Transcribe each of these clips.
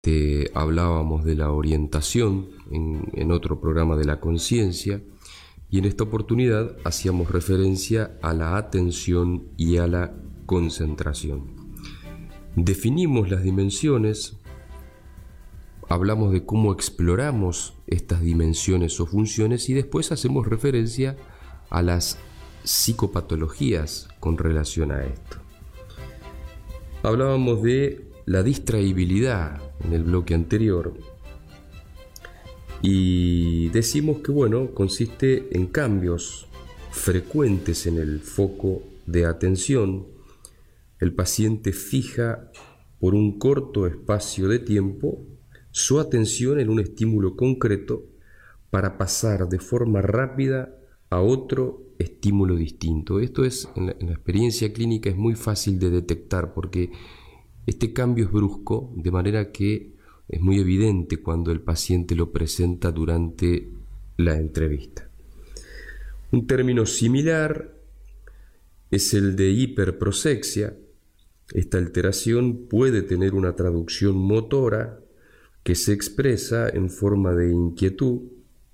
Hablábamos de la orientación en otro programa de la conciencia, y en esta oportunidad hacíamos referencia a la atención y a la concentración. Definimos las dimensiones, hablamos de cómo exploramos estas dimensiones o funciones y después hacemos referencia a las psicopatologías con relación a esto. Hablábamos de la distraibilidad en el bloque anterior y decimos que consiste en cambios frecuentes en el foco de atención. El paciente fija por un corto espacio de tiempo su atención en un estímulo concreto para pasar de forma rápida a otro estímulo distinto. Esto en la experiencia clínica es muy fácil de detectar porque este cambio es brusco, de manera que es muy evidente cuando el paciente lo presenta durante la entrevista. Un término similar es el de hiperprosexia. Esta alteración puede tener una traducción motora que se expresa en forma de inquietud,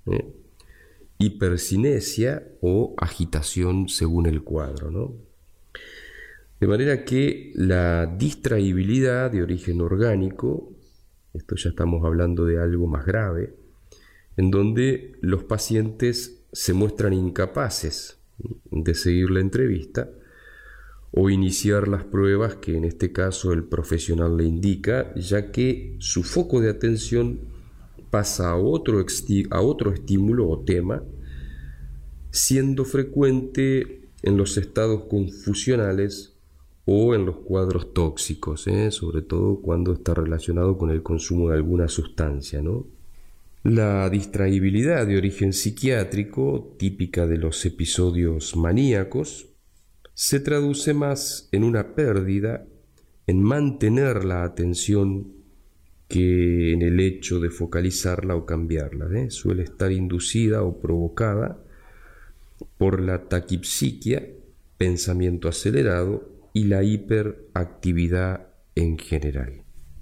hipercinesia o agitación según el cuadro, ¿no? De manera que la distraibilidad de origen orgánico, esto ya estamos hablando de algo más grave, en donde los pacientes se muestran incapaces de seguir la entrevista o iniciar las pruebas que en este caso el profesional le indica, ya que su foco de atención pasa a otro estímulo o tema, siendo frecuente en los estados confusionales o en los cuadros tóxicos, sobre todo cuando está relacionado con el consumo de alguna sustancia, ¿no? La distraibilidad de origen psiquiátrico, típica de los episodios maníacos, se traduce más en una pérdida en mantener la atención que en el hecho de focalizarla o cambiarla. Suele estar inducida o provocada por la taquipsiquia, pensamiento acelerado, y la hiperactividad en general.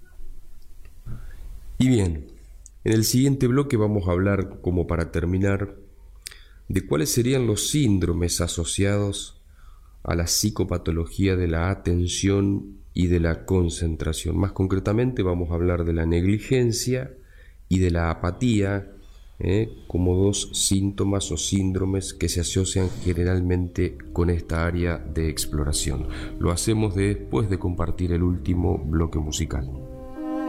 Y bien, en el siguiente bloque vamos a hablar, como para terminar, de cuáles serían los síndromes asociados a la psicopatología de la atención y de la concentración. Más concretamente vamos a hablar de la negligencia y de la apatía, como dos síntomas o síndromes que se asocian generalmente con esta área de exploración. Lo hacemos después de compartir el último bloque musical.